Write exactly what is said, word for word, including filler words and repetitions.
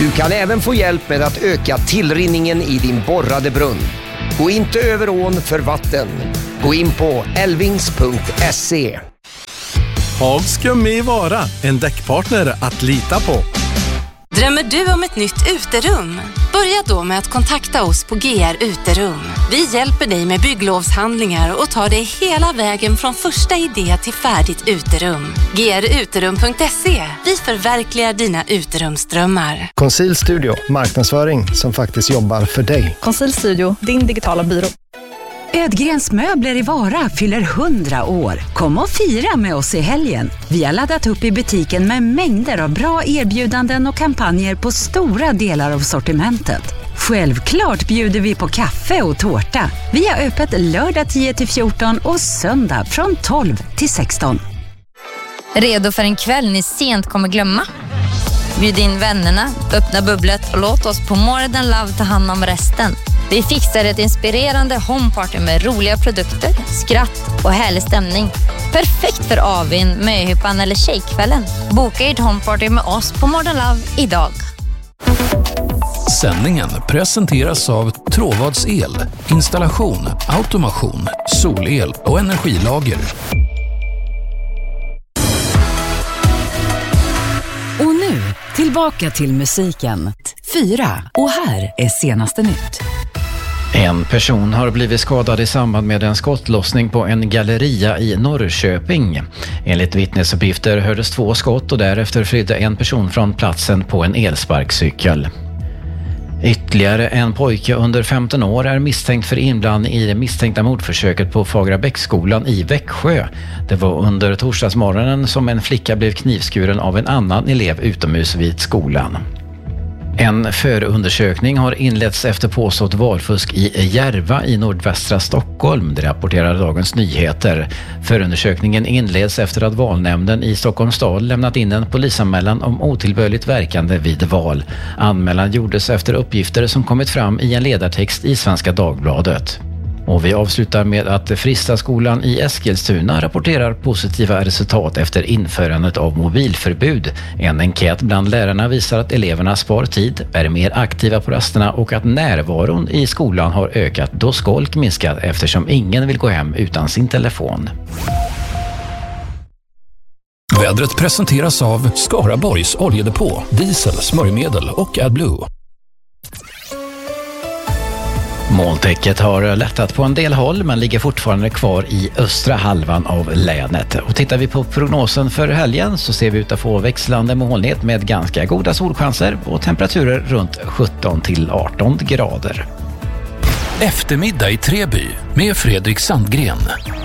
Du kan även få hjälp med att öka tillrinningen i din borrade brunn. Gå inte över ån för vatten. Gå in på elvings punkt se. Hags Gummi Vara, en däckpartner att lita på. Drömmer du om ett nytt uterum? Börja då med att kontakta oss på G R Uterum. Vi hjälper dig med bygglovshandlingar och tar dig hela vägen från första idé till färdigt uterum. G R uterum punkt se. Vi förverkligar dina uterumsdrömmar. Conceal Studio, marknadsföring som faktiskt jobbar för dig. Conceal Studio, din digitala byrå. Ödgrens möbler i Vara fyller hundra år. Kom och fira med oss i helgen. Vi har laddat upp i butiken med mängder av bra erbjudanden och kampanjer på stora delar av sortimentet. Självklart bjuder vi på kaffe och tårta. Vi har öppet lördag tio till fjorton och söndag från tolv till sexton. Redo för en kväll ni sent kommer glömma? Bjud in vännerna, öppna bubblet och låt oss på More Than Love ta hand om resten. Vi fixar ett inspirerande homeparty med roliga produkter, skratt och härlig stämning. Perfekt för avin, möhippan eller tjejkvällen. Boka ert homeparty med oss på More Than Love idag. Sändningen presenteras av Tråvads el, installation, automation, solel och energilager. Och nu, tillbaka till musiken. Fyra. Och här är senaste nytt. En person har blivit skadad i samband med en skottlossning på en galleria i Norrköping. Enligt vittnesuppgifter hördes två skott och därefter flydde en person från platsen på en elsparkcykel. Ytterligare en pojke under femton år är misstänkt för inblandning i det misstänkta mordförsöket på Fagrabäcksskolan i Växjö. Det var under torsdagsmorgonen som en flicka blev knivskuren av en annan elev utomhus vid skolan. En förundersökning har inletts efter påstått valfusk i Järva i nordvästra Stockholm, det rapporterar Dagens Nyheter. Förundersökningen inleds efter att valnämnden i Stockholms stad lämnat in en polisanmälan om otillbörligt verkande vid val. Anmälan gjordes efter uppgifter som kommit fram i en ledartext i Svenska Dagbladet. Och vi avslutar med att Fristaskolan i Eskilstuna rapporterar positiva resultat efter införandet av mobilförbud. En enkät bland lärarna visar att eleverna spar tid, är mer aktiva på rasterna och att närvaron i skolan har ökat då skolk minskat eftersom ingen vill gå hem utan sin telefon. Vädret presenteras av Skaraborgs oljedepå, diesel, smörjmedel och AdBlue. Molntäcket har lättat på en del håll men ligger fortfarande kvar i östra halvan av länet. Och tittar vi på prognosen för helgen så ser vi ut att få växlande molnighet med ganska goda solchanser och temperaturer runt sjutton till arton grader. Eftermiddag i Treby med Fredrik Sandgren.